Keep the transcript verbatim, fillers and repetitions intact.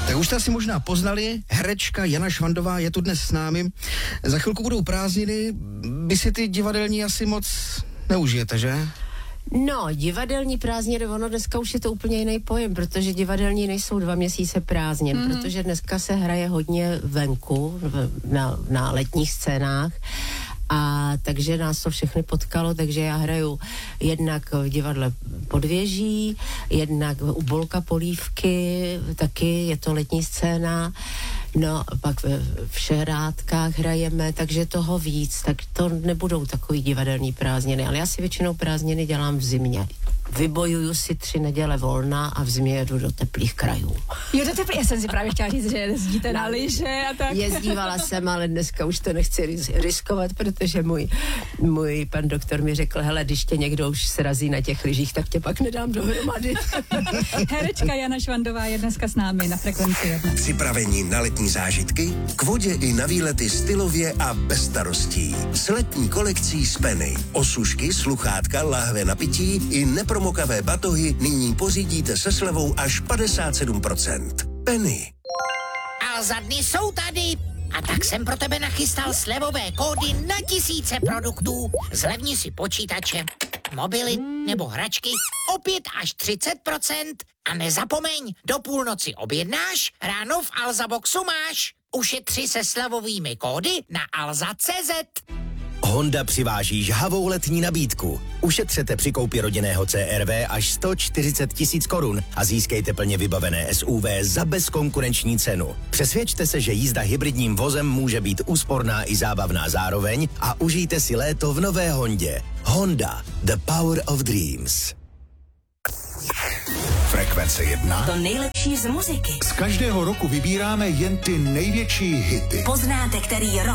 Tak už jste si možná poznali, herečka Jana Švandová je tu dnes s námi. Za chvilku budou prázdniny, vy si ty divadelní asi moc neužijete, že? No, divadelní prázdniny, ono dneska už je to úplně jiný pojem, protože divadelní nejsou dva měsíce prázdnin, mm. protože dneska se hraje hodně venku, na, na letních scénách. A takže nás to všechny potkalo, takže já hraju jednak v divadle Podvěží, jednak u Bolka Polívky, taky je to letní scéna, no pak v Šehrádkách hrajeme, takže toho víc, tak to nebudou takový divadelní prázdniny, ale já si většinou prázdniny dělám v zimě. Vybojuju si tři neděle volna a v zimě jedu do teplých krajů. Jo, do teplých, já jsem si právě chtěla říct, že jezdíte na lyže a tak. Jezdívala jsem, ale dneska už to nechci riskovat, protože můj, můj pan doktor mi řekl, hele, když tě někdo už srazí na těch lyžích, tak tě pak nedám dohromady. Herečka Jana Švandová je dneska s námi na Frekvenci jedna. Připravení na letní zážitky? K vodě i na výlety stylově a bez starostí. S letní kolekcí z Penny. Osušky, sluchátka, láhve na pití i nepromokavé batohy nyní pořídíte se slevou až padesát sedm procent. Penny. A za dny jsou tady. A tak jsem pro tebe nachystal slevové kódy na tisíce produktů. Zlevni si počítače, mobily nebo hračky o pět až třicet procent. A nezapomeň, do půlnoci objednáš, ráno v Alza Boxu máš. Ušetři se slevovými kódy na alza tečka cé zet. Honda přiváží žhavou letní nabídku. Ušetřete při koupi rodinného C R V až sto čtyřicet tisíc korun a získejte plně vybavené S U V za bezkonkurenční cenu. Přesvědčte se, že jízda hybridním vozem může být úsporná i zábavná zároveň a užijte si léto v nové Hondě. Honda, the power of dreams. Frekvence jedna. To nejlepší z muziky. Z každého roku vybíráme jen ty největší hity. Poznáte, který rok